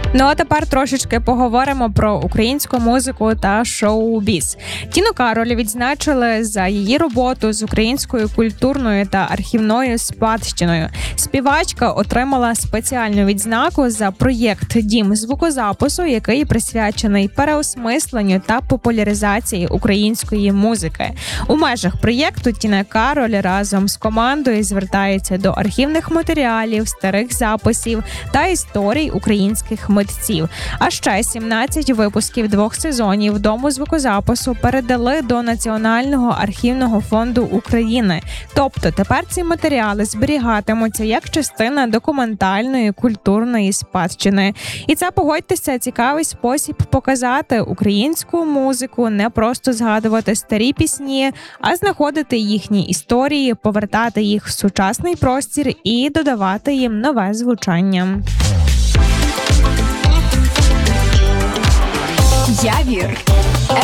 Ну а тепер трошечки поговоримо про українську музику та шоу-біз. Тіну Кароль відзначили за її роботу з українською культурною та архівною спадщиною. Співачка отримала спеціальну відзнаку за проєкт «Дім звукозапису», який присвячений переосмисленню та популяризації української музики. У межах проєкту Тіна Кароль разом з командою звертається до архівних матеріалів, старих записів та історій українських митців. А ще 17 випусків 2 сезонів Дому звукозапису передали до Національного архівного фонду України. Тобто тепер ці матеріали зберігатимуться як частина документальної культурної спадщини. І це, погодьтеся, цікавий спосіб показати українську музику, не просто згадувати старі пісні, а знаходити їхні історії, повертати їх в сучасний простір і додавати їм нове звучання. Явір.